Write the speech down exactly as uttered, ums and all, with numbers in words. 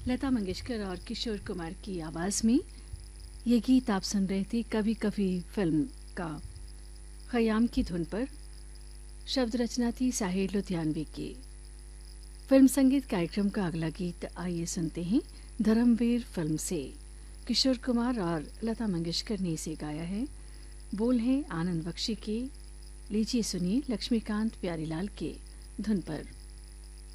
लता मंगेशकर और किशोर कुमार की आवाज़ में ये गीत आप सुन रहे थे कभी कभी फिल्म का। खयाम की धुन पर शब्द रचना थी साहिर लुधियानवी की। फिल्म संगीत कार्यक्रम का अगला गीत आइए सुनते हैं धर्मवीर फिल्म से। किशोर कुमार और लता मंगेशकर ने इसे गाया है। बोल हैं आनंद बख्शी के। लीजिए सुनिए लक्ष्मीकांत प्यारीलाल के धुन पर।